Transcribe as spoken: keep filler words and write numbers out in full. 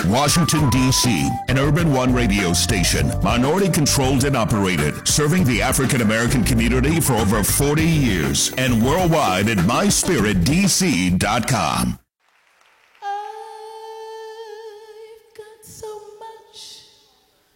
Washington, D C, an Urban One radio station, minority controlled and operated, serving the African American community for over forty years, and worldwide at my spirit d c dot com. I've got so